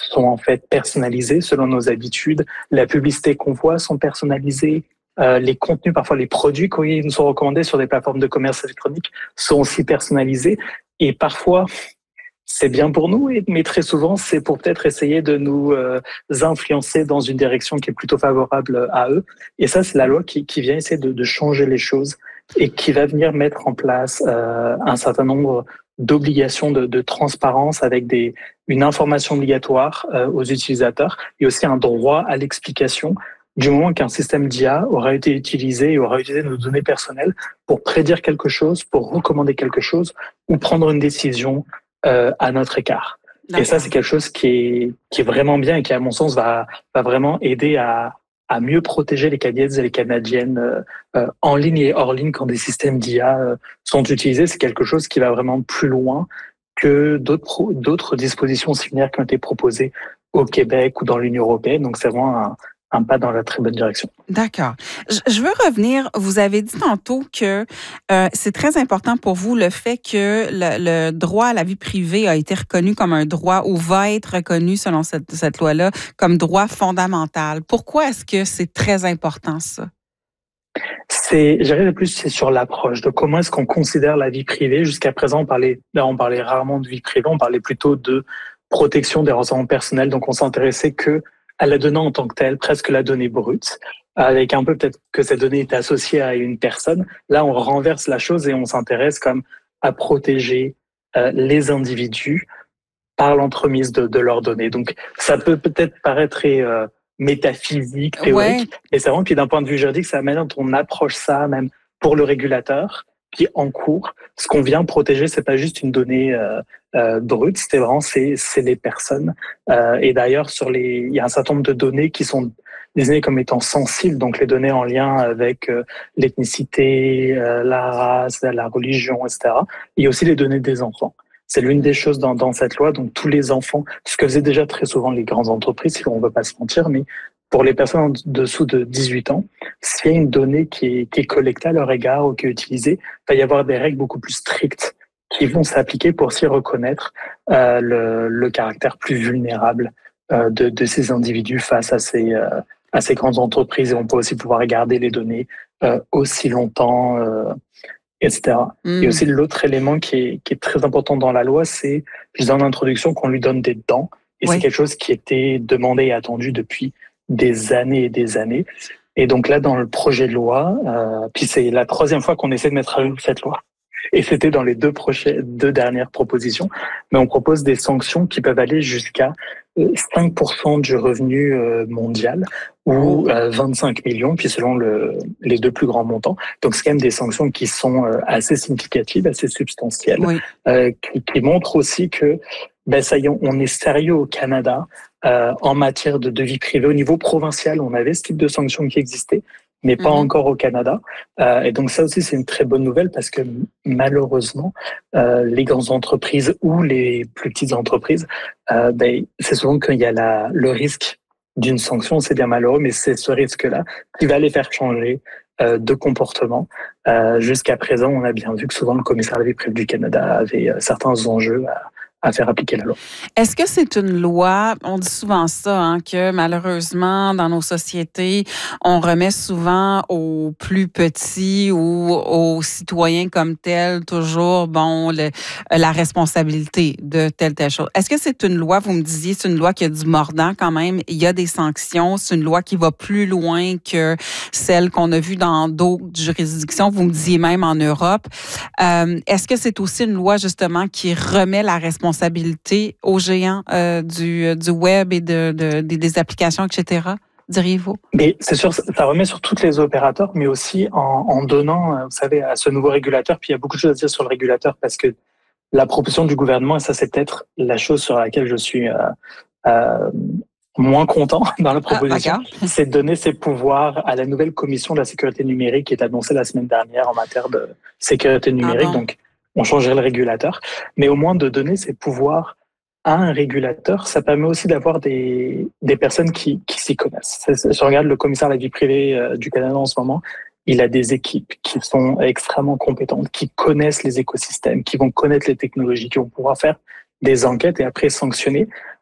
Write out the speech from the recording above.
sont en fait personnalisées selon nos habitudes. La publicité qu'on voit sont personnalisées. Les contenus, parfois les produits qui nous sont recommandés sur des plateformes de commerce électronique sont aussi personnalisés. Et parfois, c'est bien pour nous, mais très souvent, c'est pour peut-être essayer de nous influencer dans une direction qui est plutôt favorable à eux. Et ça, c'est la loi qui vient essayer de changer les choses et qui va venir mettre en place un certain nombre d'obligations de transparence avec une information obligatoire aux utilisateurs et aussi un droit à l'explication du moment qu'un système d'IA aura été utilisé et aura utilisé nos données personnelles pour prédire quelque chose, pour recommander quelque chose ou prendre une décision à notre écart. D'accord. Et ça, c'est quelque chose qui est vraiment bien et qui, à mon sens, va vraiment aider à mieux protéger les Canadiens et les Canadiennes en ligne et hors ligne quand des systèmes d'IA sont utilisés. C'est quelque chose qui va vraiment plus loin que d'autres dispositions similaires qui ont été proposées au Québec ou dans l'Union européenne. Donc, c'est vraiment un pas dans la très bonne direction. D'accord. Je veux revenir, vous avez dit tantôt que c'est très important pour vous le fait que le droit à la vie privée a été reconnu comme un droit ou va être reconnu selon cette loi-là comme droit fondamental. Pourquoi est-ce que c'est très important ça? Je plus, c'est sur l'approche de comment est-ce qu'on considère la vie privée. Jusqu'à présent, on parlait rarement de vie privée, on parlait plutôt de protection des renseignements personnels. Donc, on s'intéressait que à la donnée en tant que telle, presque la donnée brute, avec un peu peut-être que cette donnée est associée à une personne. Là, on renverse la chose et on s'intéresse comme à protéger les individus par l'entremise de leurs données. Donc, ça peut peut-être paraître très métaphysique, théorique, mais c'est vraiment que d'un point de vue juridique, c'est la manière dont on approche ça, même pour le régulateur, qui en cours, ce qu'on vient protéger, c'est pas juste une donnée brute, c'est les personnes. Et d'ailleurs, il y a un certain nombre de données qui sont désignées comme étant sensibles, donc les données en lien avec l'ethnicité, la race, la religion, etc. Il y a aussi les données des enfants. C'est l'une des choses dans cette loi. Donc tous les enfants, ce que faisaient déjà très souvent les grandes entreprises, si on ne veut pas se mentir, mais pour les personnes en dessous de 18 ans, s'il y a une donnée qui est collectée à leur égard ou qui est utilisée, il va y avoir des règles beaucoup plus strictes qui vont s'appliquer pour s'y reconnaître le caractère plus vulnérable de ces individus face à ces grandes entreprises. Et on peut aussi pouvoir garder les données aussi longtemps, etc. Et aussi l'autre élément qui est très important dans la loi, c'est, je disais en introduction, qu'on lui donne des dents. Et c'est quelque chose qui était demandé et attendu depuis des années et des années. Et donc là, dans le projet de loi, puis c'est la troisième fois qu'on essaie de mettre à jour cette loi. Et c'était dans les deux dernières propositions. Mais on propose des sanctions qui peuvent aller jusqu'à 5% du revenu mondial ou 25 millions, puis selon les deux plus grands montants. Donc, c'est quand même des sanctions qui sont assez significatives, assez substantielles, qui montrent aussi que ça y est, on est sérieux au Canada en matière de vie privée. Au niveau provincial, on avait ce type de sanctions qui existaient, mais pas encore au Canada. Et donc ça aussi, c'est une très bonne nouvelle parce que malheureusement, les grandes entreprises ou les plus petites entreprises, c'est souvent qu'il y a le risque d'une sanction, c'est bien malheureux, mais c'est ce risque-là qui va les faire changer de comportement. Jusqu'à présent, on a bien vu que souvent le commissaire à la vie privée du Canada avait certains enjeux à faire appliquer la loi. Est-ce que c'est une loi, on dit souvent ça, que malheureusement, dans nos sociétés, on remet souvent aux plus petits ou aux citoyens comme tels toujours, la responsabilité de telle chose. Est-ce que c'est une loi, vous me disiez, c'est une loi qui a du mordant quand même, il y a des sanctions, c'est une loi qui va plus loin que celle qu'on a vue dans d'autres juridictions, vous me disiez même en Europe. Est-ce que c'est aussi une loi justement qui remet la responsabilité aux géants du web et des applications, etc., diriez-vous? Mais c'est sûr, ça remet sur tous les opérateurs, mais aussi en donnant, vous savez, à ce nouveau régulateur, puis il y a beaucoup de choses à dire sur le régulateur, parce que la proposition du gouvernement, et ça c'est peut-être la chose sur laquelle je suis moins content dans la proposition, c'est de donner ses pouvoirs à la nouvelle commission de la sécurité numérique qui est annoncée la semaine dernière en matière de sécurité numérique. Donc, on changerait le régulateur, mais au moins de donner ses pouvoirs à un régulateur, ça permet aussi d'avoir des personnes qui s'y connaissent. Si on regarde le commissaire à la vie privée du Canada en ce moment, il a des équipes qui sont extrêmement compétentes, qui connaissent les écosystèmes, qui vont connaître les technologies, qui vont pouvoir faire des enquêtes et après sanctionner